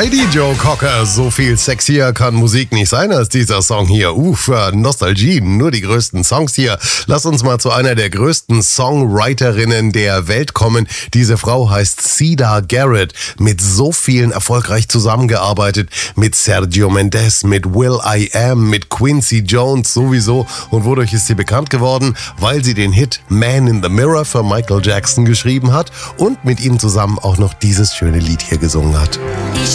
Heidi Joe Cocker, so viel sexier kann Musik nicht sein als dieser Song hier. Nostalgie, nur die größten Songs hier. Lass uns mal zu einer der größten Songwriterinnen der Welt kommen. Diese Frau heißt Siedah Garrett, mit so vielen erfolgreich zusammengearbeitet. Mit Sergio Mendes, mit will.i.am, mit Quincy Jones sowieso. Und wodurch ist sie bekannt geworden? Weil sie den Hit Man in the Mirror für Michael Jackson geschrieben hat und mit ihm zusammen auch noch dieses schöne Lied hier gesungen hat.